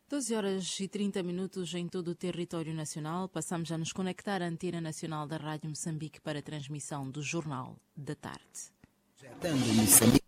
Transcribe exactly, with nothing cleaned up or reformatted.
doze horas e trinta minutos em todo o território nacional. Passamos a nos conectar à antena nacional da Rádio Moçambique para a transmissão do Jornal da Tarde.